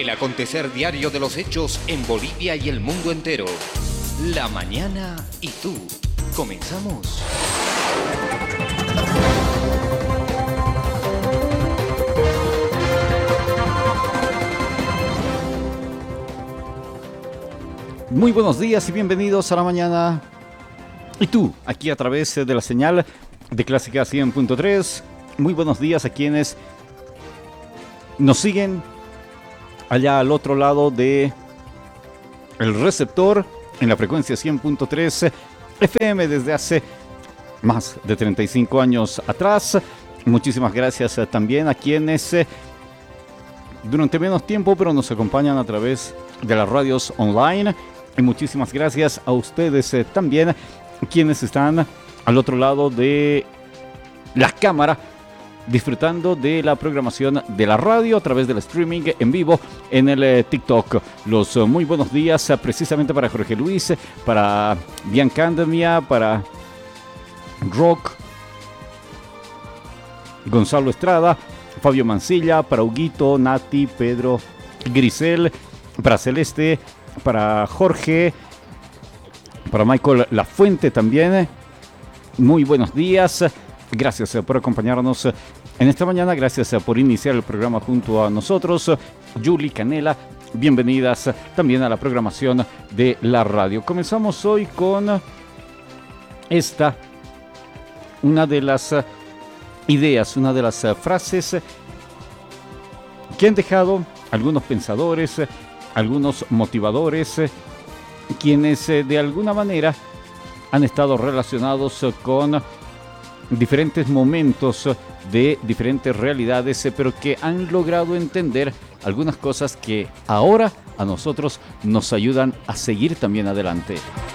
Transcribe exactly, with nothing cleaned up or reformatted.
El acontecer diario de los hechos en Bolivia y el mundo entero. La mañana y tú. Comenzamos. Muy buenos días y bienvenidos a la mañana. Y tú, aquí a través de la señal de Clásica cien punto tres. Muy buenos días a quienes nos siguen allá al otro lado de el receptor en la frecuencia cien punto tres F M desde hace más de treinta y cinco años atrás. Muchísimas gracias también a quienes durante menos tiempo pero nos acompañan a través de las radios online. Y muchísimas gracias a ustedes también quienes están al otro lado de la cámara disfrutando de la programación de la radio a través del streaming en vivo en el eh, TikTok. Los uh, muy buenos días uh, precisamente para Jorge Luis, para Bianca Andamia, para Rock, Gonzalo Estrada, Fabio Mancilla, para Huguito, Nati, Pedro, Grisel, para Celeste, para Jorge, para Michael Lafuente también. Muy buenos días. Gracias por acompañarnos en esta mañana, gracias por iniciar el programa junto a nosotros. Julie Canela, bienvenidas también a la programación de la radio. Comenzamos hoy con esta, una de las ideas, una de las frases que han dejado algunos pensadores, algunos motivadores, quienes de alguna manera han estado relacionados con diferentes momentos de diferentes realidades, pero que han logrado entender algunas cosas que ahora a nosotros nos ayudan a seguir también adelante.